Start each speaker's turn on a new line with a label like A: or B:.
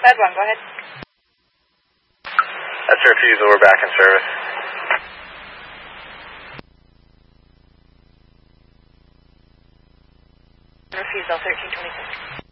A: Pad 1, go ahead.
B: That's a refusal, we're back in service.
A: Refusal, 1326.